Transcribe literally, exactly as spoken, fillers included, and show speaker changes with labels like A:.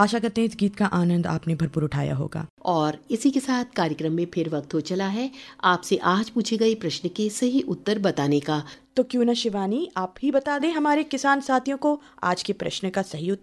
A: आशा करते हैं इस गीत का आनंद आपने भरपूर उठाया होगा।
B: और इसी के साथ कार्यक्रम में फिर वक्त हो चला है आपसे आज पूछे गए प्रश्न के सही उत्तर बताने का।
A: तो क्यों ना शिवानी, आप ही बता दें हमारे किसान साथियों को आज के प्रश्न का सही उत्तर।